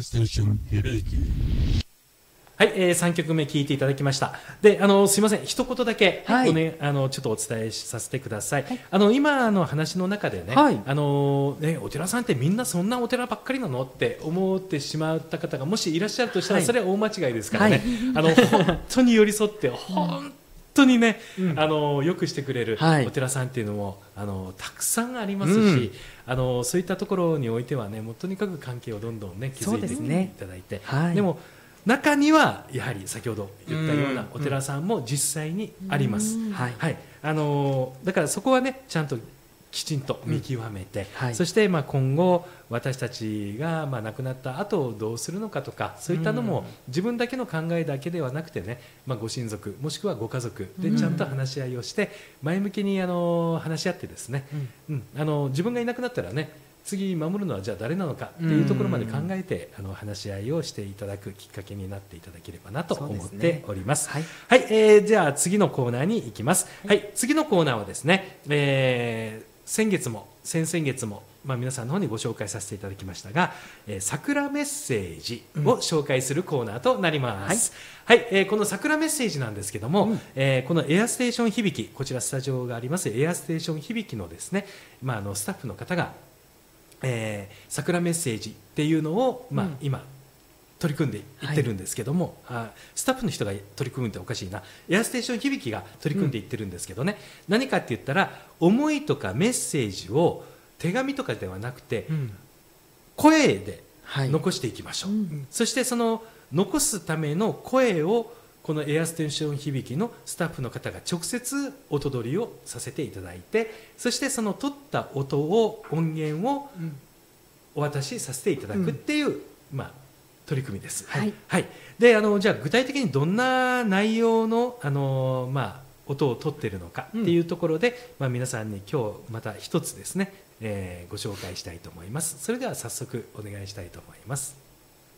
Station Hibiki。 はい、3曲目聴いていただきました。で、すいません、一言だけ、 はいちょっとお伝えさせてください。今の話の中でね、 はいお寺さんってみんなそんなお寺ばっかりなのって思ってしまった方がもしいらっしゃるとしたら、それは大間違いですからね。本当に寄り添って、本当にね、よくしてくれるお寺さんっていうのも、たくさんありますし、そういったところにおいてはね、もうとにかく関係をどんどんね、築いていっていただいて、でも、中にはやはり先ほど言ったようなお寺さんも実際にあります。だからそこはねちゃんときちんと見極めて、そして今後私たちが亡くなった後どうするのかとか、そういったのも自分だけの考えだけではなくてね、ご親族もしくはご家族でちゃんと話し合いをして前向きに話し合ってですね、自分がいなくなったらね次守るのはじゃあ誰なのかっていうところまで考えて話し合いをしていただくきっかけになっていただければなと思っております。じゃあ次のコーナーに行きます。次のコーナーはですね、先月も先々月も皆さんの方にご紹介させていただきましたが、桜メッセージを紹介するコーナーとなります。この桜メッセージなんですけども、このエアステーション響き、こちらスタジオがありますエアステーション響きのですね、スタッフの方が桜メッセージっていうのを、今取り組んでいってるんですけども、スタッフの人が取り組むっておかしいな、エアステーション響きが取り組んでいってるんですけどね、何かって言ったら思いとかメッセージを手紙とかではなくて、声で残していきましょう、そしてその残すための声をこのエアステーション響きのスタッフの方が直接音取りをさせていただいて、そしてその取った音源をお渡しさせていただくっていう、取り組みです。でじゃあ具体的にどんな内容の、音を取っているのかっていうところで、皆さんに今日また一つですね、ご紹介したいと思います。それでは早速お願いしたいと思います。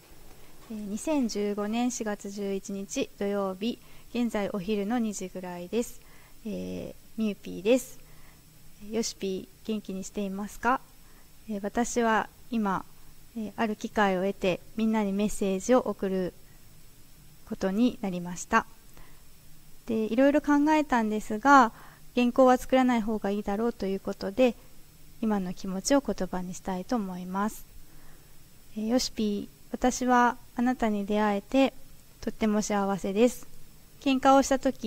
2015年4月11日土曜日、現在お昼の2時ぐらいです。ミューピーです。よしピー、元気にしていますか？私は今、ある機会を得てみんなにメッセージを送ることになりました。で、いろいろ考えたんですが、原稿は作らない方がいいだろうということで、今の気持ちを言葉にしたいと思います。よしピー、私はあなたに出会えてとっても幸せです。喧嘩をした時